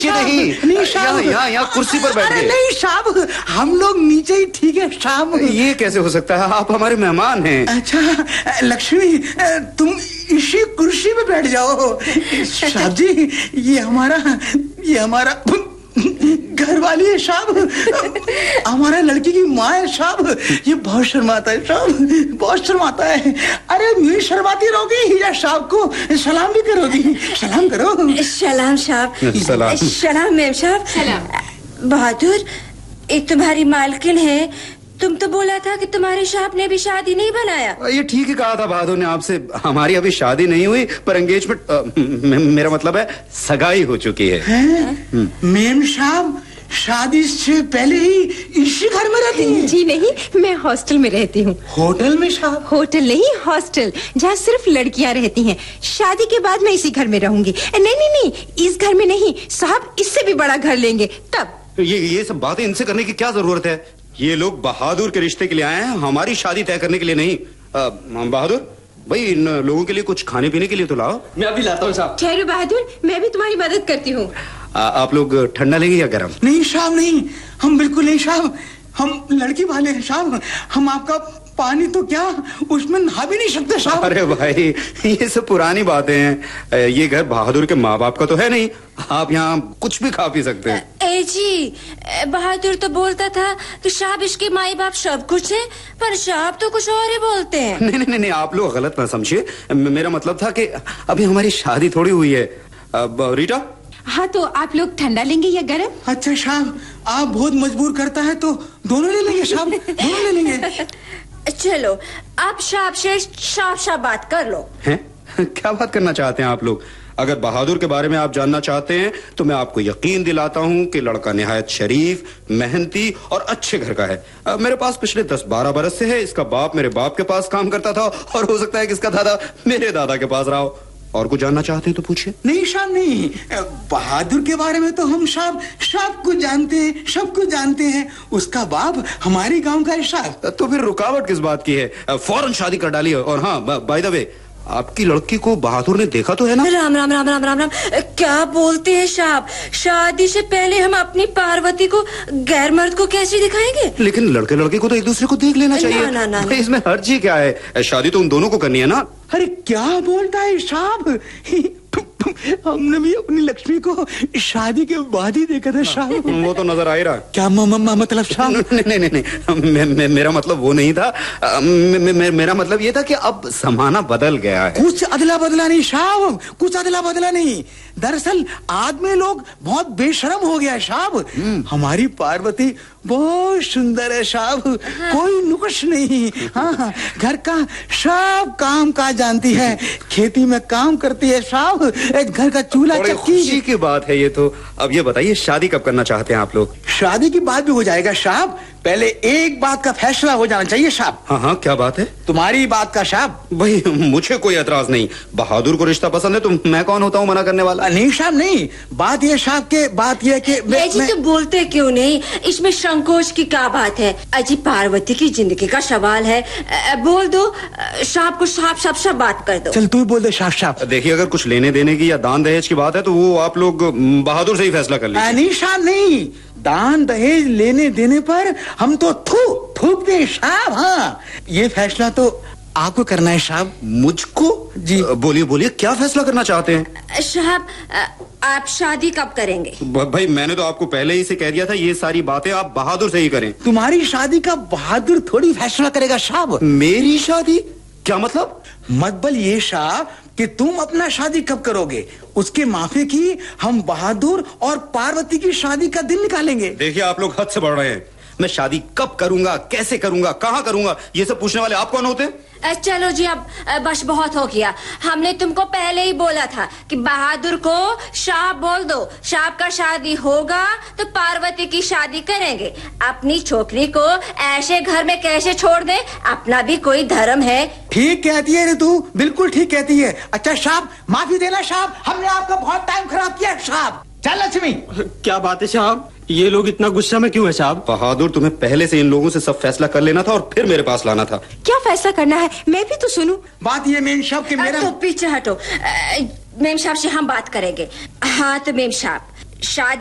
नहीं साहब, यहाँ कुर्सी पर बैठ गए। नहीं साहब, हम लोग नीचे ही ठीक है साहब। ये कैसे हो सकता है, आप हमारे मेहमान हैं। अच्छा लक्ष्मी, तुम इसी कुर्सी पे बैठ जाओ। साहब जी, ये हमारा घर वाली है साहब, हमारा लड़की की माँ है साहब। ये बहुत शर्माता है साहब, बहुत शर्माता है। अरे यूं शर्माती रहोगी या साहब को सलाम भी करोगी? सलाम करो। सलाम साहब। सलाम मैम साहब। सलाम। बहादुर, एक तुम्हारी मालकिन है, तुम तो बोला था कि तुम्हारे साहब ने भी शादी नहीं बनाया। ये ठीक ही कहा था बहादुर ने आपसे, हमारी अभी शादी नहीं हुई पर एंगेजमेंट, मेरा मतलब है सगाई हो चुकी है। मेम साहब शादी से पहले ही इसी घर में रहती हैं? जी नहीं, मैं हॉस्टल में रहती हूँ। होटल में साहब? होटल नहीं, हॉस्टल, जहाँ सिर्फ लड़कियाँ रहती हैं। शादी के बाद मैं इसी घर में रहूंगी। नहीं, इस घर में नहीं साहब, इससे भी बड़ा घर लेंगे तब। ये सब बातें इनसे करने की क्या जरूरत है? ये लोग बहादुर के रिश्ते के लिए आए हैं, हमारी शादी तय करने के लिए नहीं। बहादुर भाई, इन लोगों के लिए कुछ खाने पीने के लिए तो लाओ। मैं अभी लाता हूँ साहब। ठहरो बहादुर, मैं भी तुम्हारी मदद करती हूँ। आप लोग ठंडा लेंगे या गर्म? नहीं साहब नहीं, हम बिल्कुल नहीं साहब, हम लड़की वाले हैं साहब। हम आपका पानी तो क्या, उसमें नहा भी नहीं सकते साहब। अरे भाई, ये सब पुरानी बातें हैं। ये घर बहादुर के माँ बाप का तो है नहीं, आप यहाँ कुछ भी खा पी सकते हैं। जी, बहादुर तो बोलता था कि साहब इसके माई बाप सब कुछ है, पर साहब तो कुछ और ही बोलते हैं। नहीं, आप लोग गलत ना समझिए। मेरा मतलब था कि अभी हमारी शादी थोड़ी हुई है। रीटा? हाँ, तो आप लोग ठंडा लेंगे या गरम? अच्छा साहब, आप बहुत मजबूर करता है तो दोनों ले लेंगे साहब, दोनों ले लेंगे। चलो, आप साहब से साफ बात कर लो। हैं? क्या बात करना चाहते हैं आप लोग? अगर बहादुर के बारे में आप जानना चाहते हैं तो मैं आपको यकीन दिलाता हूं कि लड़का निहायत शरीफ, मेहनती और अच्छे घर का है। मेरे पास पिछले 10-12 बरस से है। इसका बाप मेरे बाप के पास काम करता था और हो सकता है कि इसका दादा मेरे दादा के पास रहा हो। और कुछ जानना चाहते हैं तो पूछिए। नहीं साहब नहीं, बहादुर के बारे में तो हम सब कुछ जानते हैं, सब कुछ जानते हैं। उसका बाप हमारे गांव का है साहब। तो फिर रुकावट किस बात की है? फौरन शादी कर डाली है। और हाँ, बाय द वे, आपकी लड़की को बहादुर ने देखा तो है ना? राम राम राम राम राम राम, क्या बोलते हैं साहब? शादी से पहले हम अपनी पार्वती को गैर मर्द को कैसे दिखाएंगे? लेकिन लड़के लड़के को तो एक दूसरे को देख लेना चाहिए। ना। इसमें हर्जी क्या है? शादी तो उन दोनों को करनी है ना। अरे क्या बोलता है साहब? हमने भी अपनी लक्ष्मी को शादी के बाद ही देखा था साहब। वो तो नजर आ ही रहा। क्या मतलब साहब? नहीं, मेरा मतलब वो नहीं था। मेरा मतलब ये था कि अब जमाना बदल गया है। कुछ अदला बदला नहीं साहब, कुछ अदला बदला नहीं। दरअसल आदमी लोग बहुत बेशर्म हो गया साहब। हमारी पार्वती बहुत सुंदर है साहब, कोई नुक्स नहीं। हाँ, घर का सब काम काज जानती है, खेती में काम करती है साहब, एक घर का चूल्हा चक्की। खुशी की बात है ये तो। अब ये बताइए, शादी कब करना चाहते हैं आप लोग? शादी की बात भी हो जाएगा साहब, पहले एक बात का फैसला हो जाना चाहिए साहब। हाँ, क्या बात है? तुम्हारी बात का साहब। भाई, मुझे कोई एतराज नहीं। बहादुर को रिश्ता पसंद है तो मैं कौन होता हूँ मना करने वाला? नहीं साहब नहीं, बात ये साहब के बात ये कि तो बोलते क्यों नहीं? इसमें संकोच की क्या बात है? अजी, पार्वती की जिंदगी का सवाल है, बोल दो साहब को, साफ बात कर दो। चल तू बोल दे साहब। देखिए, अगर कुछ लेने देने की या दान दहेज की बात है तो वो आप लोग बहादुर से ही फैसला कर लीजिए। नहीं साहब नहीं, दान दहेज लेने देने पर हम तो थूकते साहब। हाँ, ये फैसला तो आपको करना है साहब। मुझको? जी बोलिए, क्या फैसला करना चाहते हैं? साहब, आप शादी कब करेंगे? भाई, मैंने तो आपको पहले ही से कह दिया था, ये सारी बातें आप बहादुर से ही करें। तुम्हारी शादी का बहादुर थोड़ी फैसला करेगा साहब। मेरी शादी? क्या मतलब? मतलब ये साहब कि तुम अपना शादी कब करोगे, उसके माफी की हम बहादुर और पार्वती की शादी का दिन निकालेंगे। देखिए, आप लोग हद से बढ़ रहे हैं। मैं शादी कब करूंगा, कैसे करूंगा, कहाँ करूंगा, ये सब पूछने वाले आप कौन होते हैं? चलो जी, अब बस बहुत हो गया। हमने तुमको पहले ही बोला था कि बहादुर को शाह बोल दो, शाह का शादी होगा तो पार्वती की शादी करेंगे। अपनी छोकरी को ऐसे घर में कैसे छोड़ दे? अपना भी कोई धर्म है। ठीक कहती है रे तू, बिल्कुल ठीक कहती है। अच्छा साहब, माफी देना साहब, हमने आपका बहुत टाइम खराब किया साहब। चल लक्ष्मी। क्या बात है साहब, ये लोग इतना गुस्सा में क्यों है साहब? बहादुर, तुम्हें पहले से इन लोगों से सब फैसला कर लेना था और फिर मेरे पास लाना था। क्या फैसला करना है, मैं भी तो सुनूं। बात ये मेम साहब के मेरा तो पीछे हटो, मेम साहब से हम बात करेंगे। हाँ तो मेम साहब, शादी